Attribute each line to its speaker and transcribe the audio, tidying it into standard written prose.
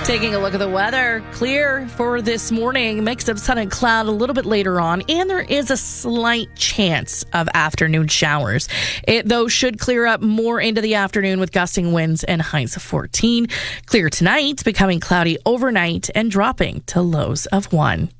Speaker 1: Taking a look at the weather, clear for this morning, mix of sun and cloud a little bit later on, and there is a slight chance of afternoon showers. It, though, should clear up more into the afternoon with gusting winds and highs of 14. Clear tonight, becoming cloudy overnight and dropping to lows of 1.